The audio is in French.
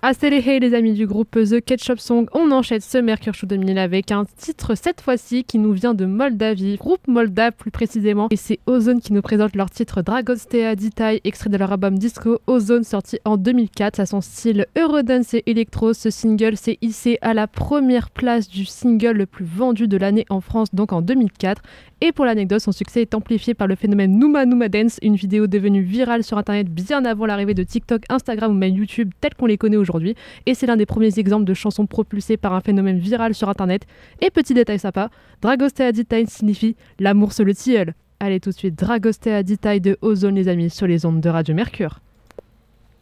Ah, c'est les amis du groupe The Ketchup Song. On enchaîne ce Mercure Show 2000 avec un titre cette fois-ci qui nous vient de Moldavie, groupe moldave plus précisément. Et c'est Ozone qui nous présente leur titre Dragostea Ditai, extrait de leur album Disco Ozone sorti en 2004. À son style Eurodance et Electro, ce single s'est hissé à la première place du single le plus vendu de l'année en France, donc en 2004. Et pour l'anecdote, son succès est amplifié par le phénomène Numa Numa Dance, une vidéo devenue virale sur internet bien avant l'arrivée de TikTok, Instagram ou même YouTube tels qu'on les connaît aujourd'hui. Et c'est l'un des premiers exemples de chansons propulsées par un phénomène viral sur internet. Et petit détail sympa, Dragostea Ditai signifie l'amour sur le tilleul. Allez tout de suite, Dragostea Ditai de Ozone les amis sur les ondes de Radio Mercure.